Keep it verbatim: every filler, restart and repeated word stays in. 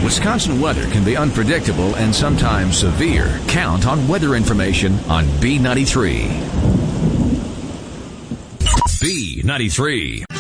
Wisconsin weather can be unpredictable and sometimes severe. Count on weather information on B ninety-three. B ninety-three.